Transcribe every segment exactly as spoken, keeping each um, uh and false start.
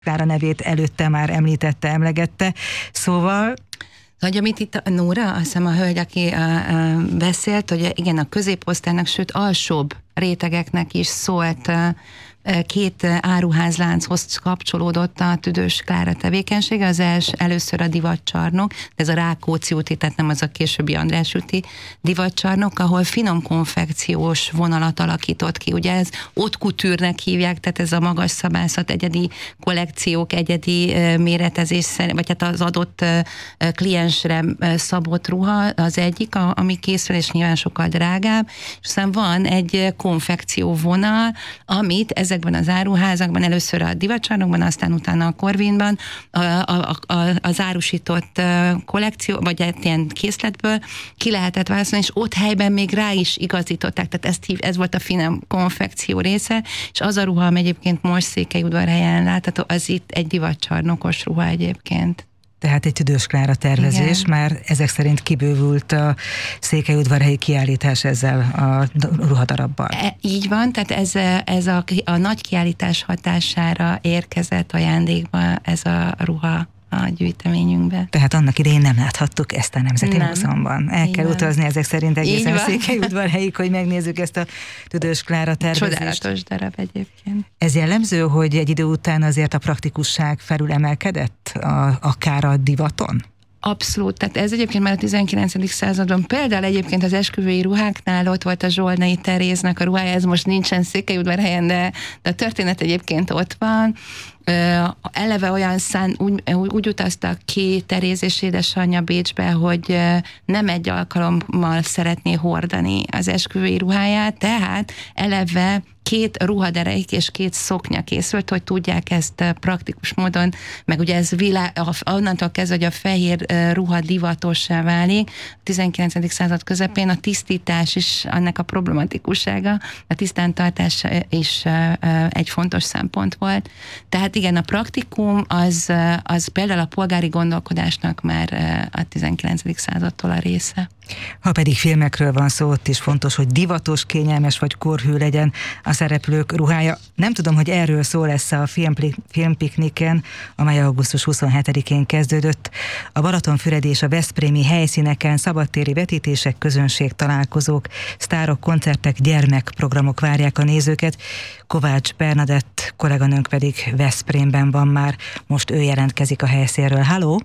Klára nevét előtte már említette, emlegette, szóval... Hogy amit itt a Nóra, azt hiszem a hölgy, aki a, a, beszélt, hogy igen, a középosztálynak, sőt alsóbb rétegeknek is szólt, két áruházlánchoz kapcsolódott a Tüdős Klára tevékenysége, az els, először a divatcsarnok, ez a Rákóczi úti, tehát nem az a későbbi András úti divatcsarnok, ahol finom konfekciós vonalat alakított ki. Ugye ez haute couture-nek hívják, tehát ez a magas szabászat, egyedi kollekciók, egyedi méretezés, vagy hát az adott kliensre szabott ruha az egyik, ami készül, és nyilván sokkal drágább, és aztán van egy konfekció vonal, amit ez ezekben az áruházakban, először a divatcsarnokban, aztán utána a Corvinban a, a, a, az árusított kollekció, vagy egy ilyen készletből ki lehetett választani, és ott helyben még rá is igazították, tehát ezt hív, ez volt a finom konfekció része, és az a ruha, ami egyébként most Székelyudvarhelyen látható, az itt egy divatcsarnokos ruha egyébként. Tehát egy Tüdős Klára tervezés, igen. Már ezek szerint kibővült a székelyudvarhelyi kiállítás ezzel a ruhadarabbal. E, így van, tehát ez, ez a, a nagy kiállítás hatására érkezett ajándékba ez a ruha a gyűjteményünkbe. Tehát annak idején nem láthattuk ezt a Nemzeti nem. Múzeumban. El így kell van. Utazni ezek szerint egészen Székelyudvarhelyig, hogy megnézzük ezt a Tüdős Klára tervezést. Csodálatos darab egyébként. Ez jellemző, hogy egy idő után azért a praktikusság felülemelkedett a, akár a divaton? Abszolút, tehát ez egyébként már a tizenkilencedik században, például egyébként az esküvői ruháknál ott volt a Zsolnai Teréznek a ruhája, ez most nincsen Székelyudvarhelyen, de, de a történet egyébként ott van. Uh, eleve olyan szán, úgy, úgy utaztak ki Teréz és édesanyja Bécsbe, hogy uh, nem egy alkalommal szeretné hordani az esküvői ruháját, tehát eleve két ruhadereik és két szoknya készült, hogy tudják ezt praktikus módon, meg ugye ez világ, onnantól kezdve, hogy a fehér ruha divatossá válik, a tizenkilencedik század közepén a tisztítás is annak a problematikussága, a tisztántartás is egy fontos szempont volt. Tehát igen, a praktikum az, az például a polgári gondolkodásnak már a tizenkilencedik századtól a része. Ha pedig filmekről van szó, ott is fontos, hogy divatos, kényelmes vagy korhű legyen a szereplők ruhája. Nem tudom, hogy erről szó lesz a filmpikniken, amely augusztus huszonhetedikén kezdődött. A Balatonfüredi és a veszprémi helyszíneken szabadtéri vetítések, közönség találkozók, sztárok, koncertek, gyermekprogramok várják a nézőket. Kovács Bernadett kolléganőnk pedig Veszprémben van már, most ő jelentkezik a helyszínről. Halló!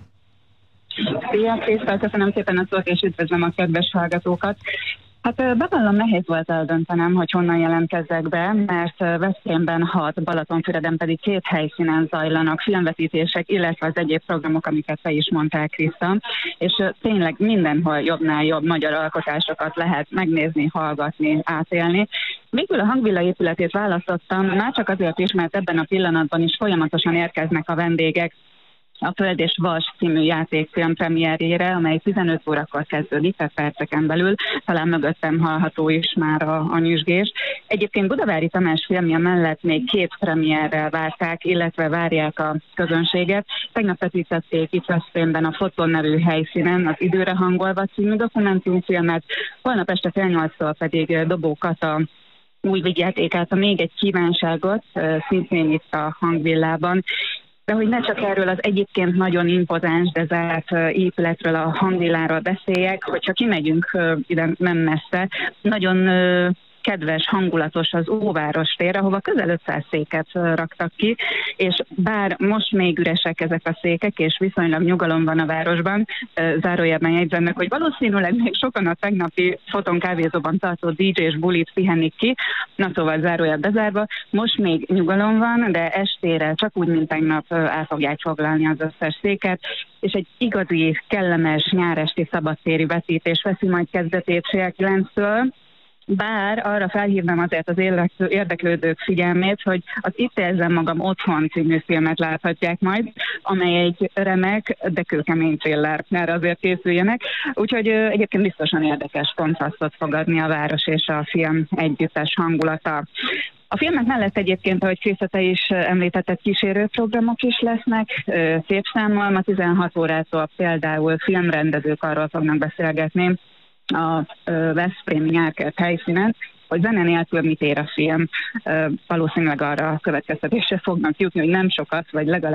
Szia, Krisztel, köszönöm szépen a szót, és üdvözlöm a kedves hallgatókat. Hát bevallom, nehéz volt eldöntenem, hogy honnan jelentkezzek be, mert Veszprémben hat, Balatonfüreden pedig két helyszínen zajlanak filmvetítések, illetve az egyéb programok, amiket te is mondtál, Kriszta, és tényleg mindenhol jobbnál jobb magyar alkotásokat lehet megnézni, hallgatni, átélni. Végül a Hangvilla épületét választottam, már csak azért is, mert ebben a pillanatban is folyamatosan érkeznek a vendégek a Föld és Vas című játékfilm premierjére, amely tizenöt órakor kezdődik, tehát perceken belül, talán mögöttem hallható is már a, a nyüzsgés. Egyébként Budavári Tamás filmje mellett még két premierrel várták, illetve várják a közönséget. Tegnap vetítették itt Veszprémben a Foton nevű helyszínen az Időre hangolva című dokumentumfilmet, holnap este fél nyolctól pedig Dobó Kata új vigyátékát, a Még egy kívánságot, szintén itt a Hangvillában. De hogy ne csak erről az egyébként nagyon impozáns, de zárt épületről, a Hangvilláról beszéljek, hogyha kimegyünk ide nem messze, nagyon kedves, hangulatos az Óváros tér, ahova közel ötszáz széket raktak ki, és bár most még üresek ezek a székek, és viszonylag nyugalom van a városban, zárójelben jegyzem meg, hogy valószínűleg még sokan a tegnapi Foton kávézóban tartott dé dzsés bulit pihenik ki, na szóval zárójel bezárva, most még nyugalom van, de estére csak úgy, mint tegnap el fogják foglalni az összes széket, és egy igazi, kellemes nyáresti szabadtéri vetítés veszi majd kezdetét fél kilenctől. Bár arra felhívnám azért az érdeklődők figyelmét, hogy az Itt érzem magam otthon című filmet láthatják majd, amely egy remek, de kőkemény thriller, erre azért készüljenek. Úgyhogy egyébként biztosan érdekes kontrasztot fog adni a város és a film együttes hangulata. A filmek mellett egyébként, ahogy Kriszta, te is említetted, kísérőprogramok is lesznek. Szép számmal ma tizenhat órától például filmrendezők arról fognak beszélgetni a veszprémi Nyárkert helyszínen, hogy zene nélkül mit ér a film. Valószínűleg arra a következtetésre fognak jutni, hogy nem sokat, vagy legalább